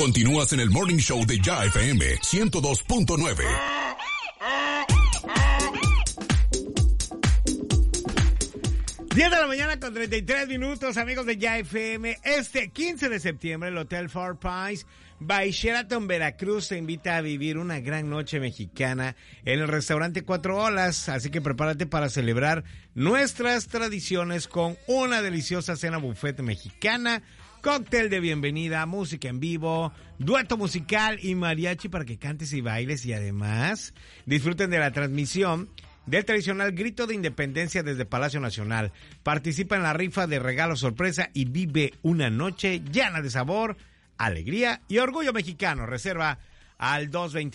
Continúas en el Morning Show de Ya FM 102.9. 10 de la mañana con 33 minutos, amigos de Ya FM. Este 15 de septiembre, el Hotel Four Points by Sheraton Veracruz te invita a vivir una gran noche mexicana en el restaurante Cuatro Olas. Así que prepárate para celebrar nuestras tradiciones con una deliciosa cena buffet mexicana, cóctel de bienvenida, música en vivo, dueto musical y mariachi para que cantes y bailes, y además disfruten de la transmisión del tradicional grito de independencia desde Palacio Nacional. Participa en la rifa de regalo sorpresa y vive una noche llena de sabor, alegría y orgullo mexicano. Reserva al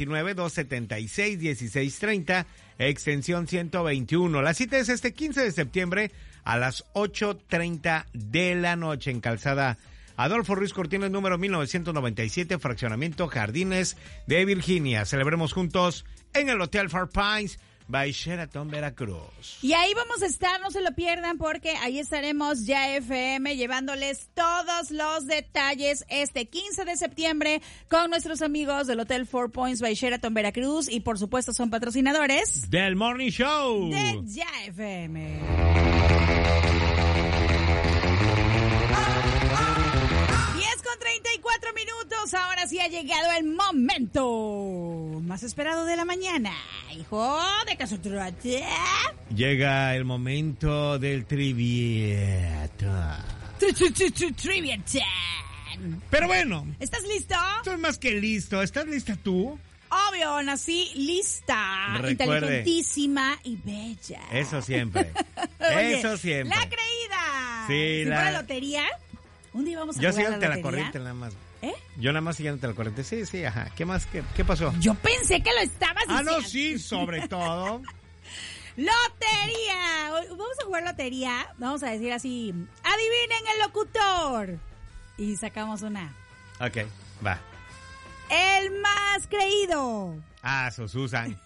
229-276-1630, extensión 121. La cita es este 15 de septiembre a las 8:30 de la noche en Calzada Adolfo Ruiz Cortines, número 1997, fraccionamiento Jardines de Virginia. Celebremos juntos en el Hotel Four Points by Sheraton Veracruz. Y ahí vamos a estar, no se lo pierdan, porque ahí estaremos Ya FM llevándoles todos los detalles este 15 de septiembre con nuestros amigos del Hotel Four Points by Sheraton Veracruz, y por supuesto son patrocinadores del Morning Show de Ya FM. 34 minutos, ahora sí ha llegado el momento más esperado de la mañana. Hijo de caso trote. Llega el momento del Triviata. Triviata. Pero bueno, ¿estás listo? Estoy más que listo. ¿Estás lista tú? Obvio, nací lista, inteligentísima y bella. Eso siempre. Oye, eso siempre. La creída. Sí, si fuera lotería, un día vamos a jugar a la lotería. Yo siguiéndote la corriente nada más. Yo nada más siguiéndote la corriente. Sí, ajá. ¿Qué más? ¿Qué pasó? Yo pensé que lo estabas diciendo. Ah, no, sí, sobre todo. ¡Lotería! Vamos a jugar lotería. Vamos a decir así: adivinen el locutor. Y sacamos una. Ok, va. El más creído. Ah, Susan.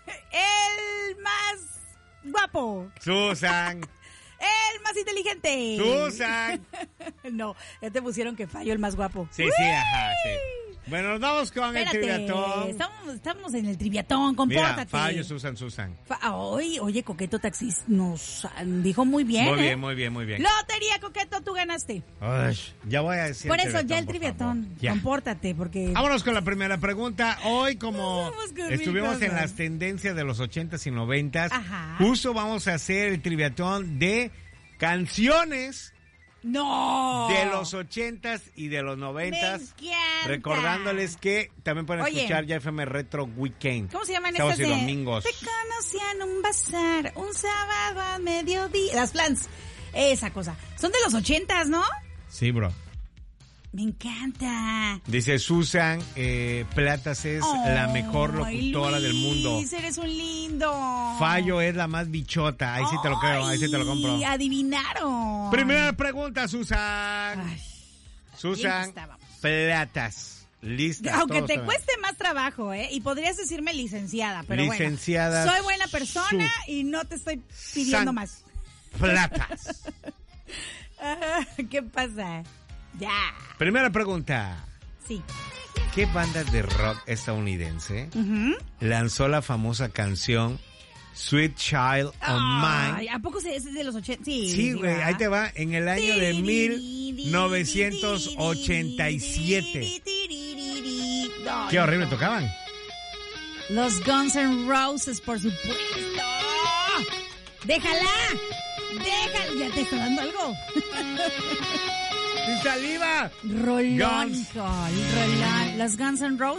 El más guapo. Susan. El más inteligente. Susan. No, ya te pusieron que fallo el más guapo. Sí, ajá, sí. Bueno, nos vamos con el triviatón. Estamos en el triviatón, compórtate. Mira, fallo, Susan. Oye, Coqueto Taxis nos dijo muy bien. Muy bien. Lotería, Coqueto, tú ganaste. Ay, ya voy a decir. Por eso, ya el triviatón. Compórtate, porque... Vámonos con la primera pregunta. Hoy, como estuvimos en las tendencias de los 80s y 90s, justo vamos a hacer el triviatón de canciones... ¡No! De los 80s y de los 90s. Recordándoles que también pueden escuchar Ya FM Retro Weekend. ¿Cómo se llaman sábados estas y domingos? Te conocí en un bazar, un sábado a mediodía. Las Flans. Esa cosa. Son de los 80s, ¿no? Sí, bro. Me encanta. Dice Susan, Platas es la mejor locutora del mundo. Luis, eres un lindo. Fallo es la más bichota. Ahí sí te lo creo, ahí sí te lo compro. Adivinaron. Primera pregunta, Susan. Susan, Platas. Lista. Aunque te cueste más trabajo, y podrías decirme licenciada, pero licenciada. Bueno. Soy buena persona y no te estoy pidiendo más. Platas. ¿Qué pasa? Ya. Primera pregunta. Sí. ¿Qué banda de rock estadounidense lanzó la famosa canción Sweet Child of Mine? ¿A poco es de los 80? Sí, güey, ahí te va, en el año de 1987. Qué horrible tocaban. Los Guns N' Roses, por supuesto. ¡Déjala! ¿Ya te está dando algo? ¡Sin saliva! Rolón, hijo. Rolón. Los Guns N' Roses.